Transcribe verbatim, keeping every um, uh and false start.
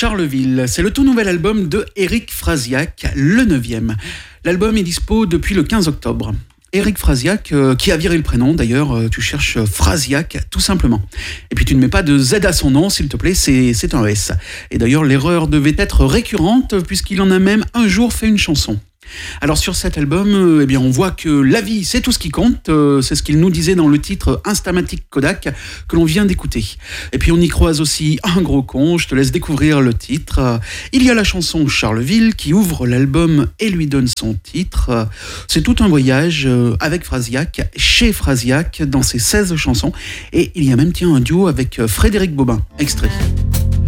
Charleville, c'est le tout nouvel album de Éric Frasiac, le neuvième. L'album est dispo depuis le quinze octobre. Éric Frasiac, euh, qui a viré le prénom d'ailleurs, euh, tu cherches Frasiac tout simplement. Et puis tu ne mets pas de Z à son nom, s'il te plaît, c'est, c'est un S. Et d'ailleurs l'erreur devait être récurrente puisqu'il en a même un jour fait une chanson. Alors sur cet album, euh, eh bien on voit que la vie c'est tout ce qui compte, euh, c'est ce qu'il nous disait dans le titre Instamatic Kodak que l'on vient d'écouter. Et puis on y croise aussi un gros con, je te laisse découvrir le titre. Euh, il y a la chanson Charleville qui ouvre l'album et lui donne son titre. Euh, c'est tout un voyage euh, avec Frasiac, chez Frasiac dans ses seize chansons. Et il y a même tiens un duo avec euh, Frédéric Bobin, extrait.